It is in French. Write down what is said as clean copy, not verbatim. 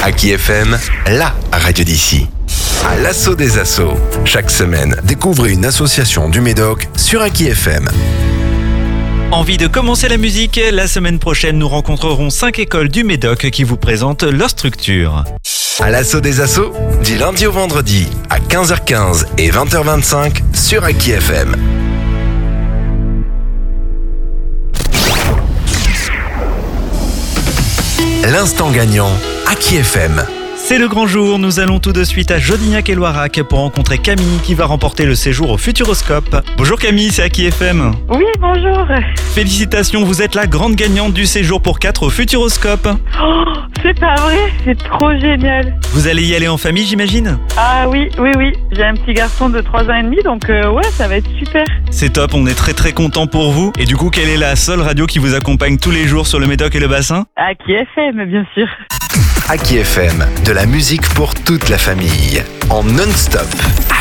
Aki FM, la radio d'ici. À l'assaut des assos. Chaque semaine, découvrez une association du Médoc sur Aki FM. Envie de commencer la musique? La semaine prochaine, nous rencontrerons 5 écoles du Médoc qui vous présentent leur structure. À l'assaut des assos, du lundi au vendredi, à 15h15 et 20h25 sur Aki FM. L'instant gagnant, Aki FM. C'est le grand jour, nous allons tout de suite à Jodignac et Loirac pour rencontrer Camille qui va remporter le séjour au Futuroscope. Bonjour Camille, c'est Aki FM. Oui, bonjour. Félicitations, vous êtes la grande gagnante du séjour pour 4 au Futuroscope. Oh, c'est pas vrai, c'est trop génial. Vous allez y aller en famille, j'imagine? Ah oui, j'ai un petit garçon de 3 ans et demi, donc ouais, ça va être super. C'est top, on est très contents pour vous. Et du coup, quelle est la seule radio qui vous accompagne tous les jours sur le Médoc et le bassin? Aki FM, bien sûr. Aki FM, de la musique pour toute la famille, en non-stop.